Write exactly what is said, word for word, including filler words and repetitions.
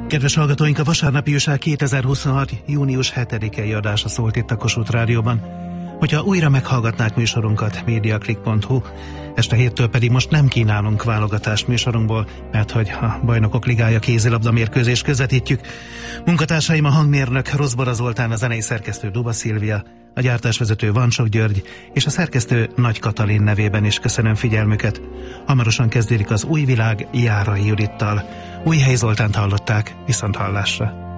Kedves hallgatóink, a vasárnapi újság kétezer-huszonhat. június hetedikei adása szólt itt a Kossuth Rádióban. Hogyha újra meghallgatnák műsorunkat, mediaclick pont hu, este héttől pedig most nem kínálunk válogatást műsorunkból, mert hogy a Bajnokok Ligája kézilabda mérkőzést közvetítjük. Munkatársaim a hangmérnök Rozbora Zoltán, a zenei szerkesztő Duba Szilvia, a gyártásvezető Vancsok György, és a szerkesztő Nagy Katalin nevében is köszönöm figyelmüket. Hamarosan kezdődik az Új Világ Járai Judittal. Újhely Zoltánt hallották, viszont hallásra.